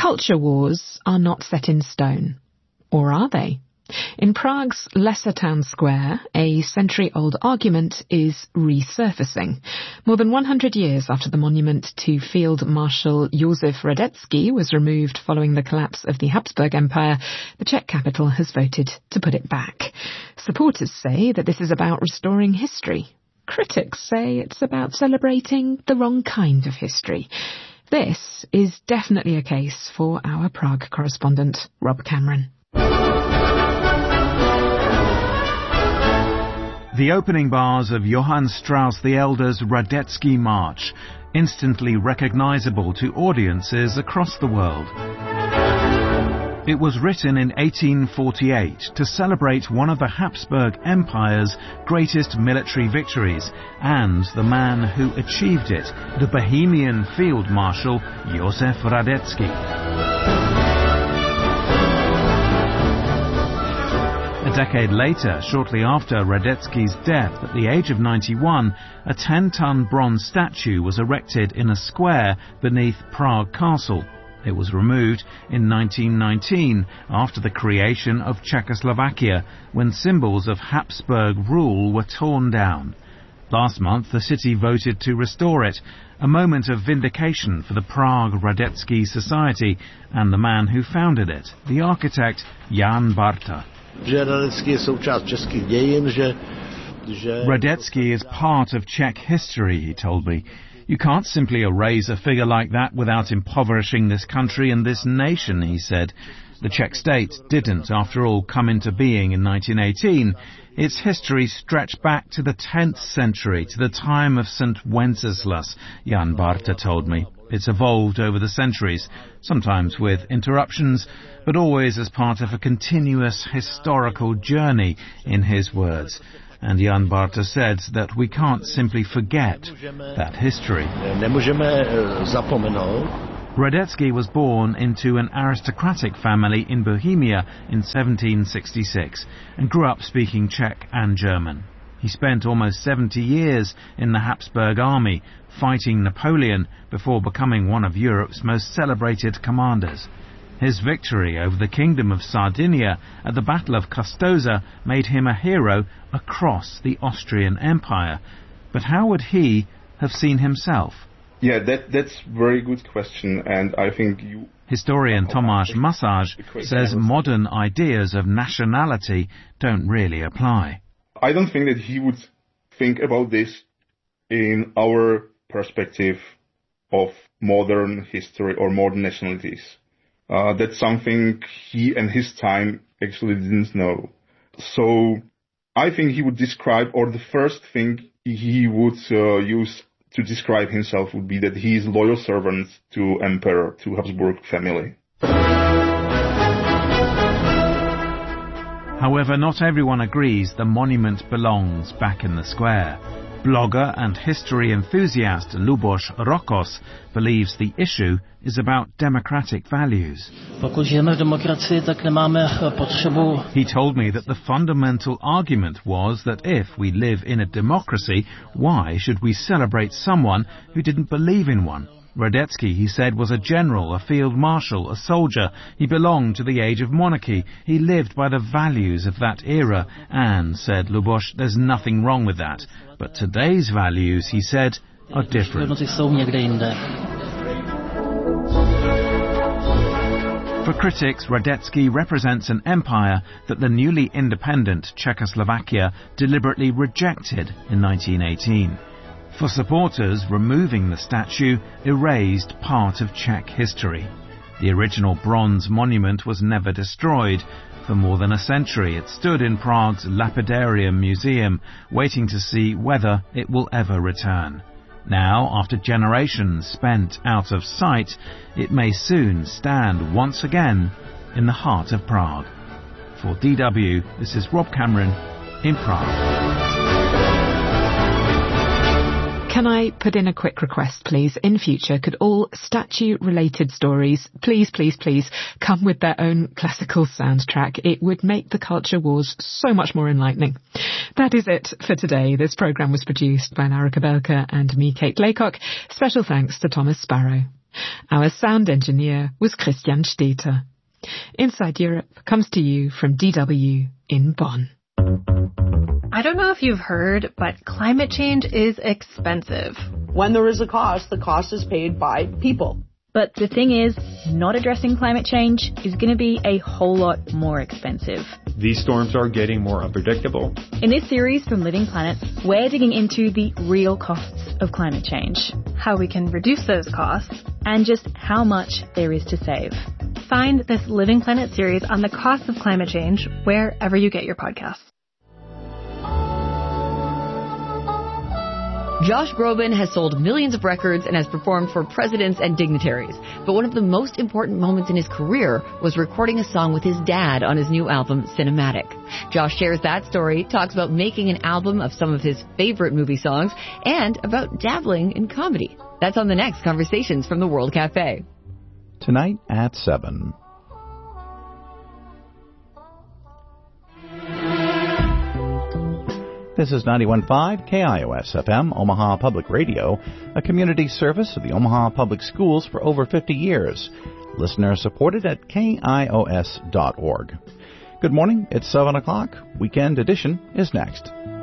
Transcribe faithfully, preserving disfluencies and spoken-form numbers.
Culture wars are not set in stone. Or are they? In Prague's Lesser Town Square, a century-old argument is resurfacing. More than one hundred years after the monument to Field Marshal Josef Radetzky was removed following the collapse of the Habsburg Empire, the Czech capital has voted to put it back. Supporters say that this is about restoring history. Critics say it's about celebrating the wrong kind of history. This is definitely a case for our Prague correspondent, Rob Cameron. The opening bars of Johann Strauss the Elder's Radetzky March, instantly recognizable to audiences across the world. It was written in eighteen forty-eight to celebrate one of the Habsburg Empire's greatest military victories and the man who achieved it, the Bohemian Field Marshal Josef Radetzky. A decade later, shortly after Radetzky's death at the age of ninety-one, a ten-ton bronze statue was erected in a square beneath Prague Castle. It was removed in nineteen nineteen after the creation of Czechoslovakia, when symbols of Habsburg rule were torn down. Last month, the city voted to restore it, a moment of vindication for the Prague Radetzky Society and the man who founded it, the architect Jan Barta. Radetzky is part of Czech history, he told me. You can't simply erase a figure like that without impoverishing this country and this nation, he said. The Czech state didn't, after all, come into being in nineteen eighteen. Its history stretched back to the tenth century, to the time of Saint Wenceslas, Jan Barta told me. It's evolved over the centuries, sometimes with interruptions, but always as part of a continuous historical journey, in his words. And Jan Barta said that we can't simply forget that history. Radetzky was born into an aristocratic family in Bohemia in seventeen sixty-six and grew up speaking Czech and German. He spent almost seventy years in the Habsburg army, fighting Napoleon before becoming one of Europe's most celebrated commanders. His victory over the Kingdom of Sardinia at the Battle of Custoza made him a hero across the Austrian Empire. But how would he have seen himself? Yeah, that, that's a very good question, and I think you... Historian Tomáš Masář says modern ideas of nationality don't really apply. I don't think that he would think about this in our perspective of modern history or modern nationalities. Uh, that's something he and his time actually didn't know. So I think he would describe, or the first thing he would uh, use to describe himself would be that he is loyal servant to Emperor, to Habsburg family. However, not everyone agrees the monument belongs back in the square. Blogger and history enthusiast Luboš Rokos believes the issue is about democratic values. He told me that the fundamental argument was that if we live in a democracy, why should we celebrate someone who didn't believe in one? Radetzky, he said, was a general, a field marshal, a soldier. He belonged to the age of monarchy. He lived by the values of that era. And, said Luboš, there's nothing wrong with that. But today's values, he said, are different. For critics, Radetzky represents an empire that the newly independent Czechoslovakia deliberately rejected in nineteen eighteen. For supporters, removing the statue erased part of Czech history. The original bronze monument was never destroyed. For more than a century, it stood in Prague's Lapidarium Museum, waiting to see whether it will ever return. Now, after generations spent out of sight, it may soon stand once again in the heart of Prague. For D W, this is Rob Cameron in Prague. Can I put in a quick request, please? In future, could all statue-related stories, please, please, please, come with their own classical soundtrack? It would make the culture wars so much more enlightening. That is it for today. This programme was produced by Lara Kabelka and me, Kate Laycock. Special thanks to Thomas Sparrow. Our sound engineer was Christian Steter. Inside Europe comes to you from D W in Bonn. I don't know if you've heard, but climate change is expensive. When there is a cost, the cost is paid by people. But the thing is, not addressing climate change is going to be a whole lot more expensive. These storms are getting more unpredictable. In this series from Living Planet, we're digging into the real costs of climate change, how we can reduce those costs, and just how much there is to save. Find this Living Planet series on the costs of climate change wherever you get your podcasts. Josh Groban has sold millions of records and has performed for presidents and dignitaries. But one of the most important moments in his career was recording a song with his dad on his new album, Cinematic. Josh shares that story, talks about making an album of some of his favorite movie songs, and about dabbling in comedy. That's on the next Conversations from the World Cafe. Tonight at seven. This is ninety-one point five K I O S F M, Omaha Public Radio, a community service of the Omaha Public Schools for over fifty years. Listener supported at K I O S dot org. Good morning, it's seven o'clock. Weekend edition is next.